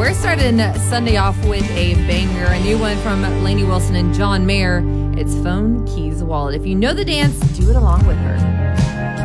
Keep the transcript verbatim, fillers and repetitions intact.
We're starting Sunday off with a banger, a new one from Lainey Wilson and John Mayer. It's Phone, Keys, Wallet. If you know the dance, do it along with her.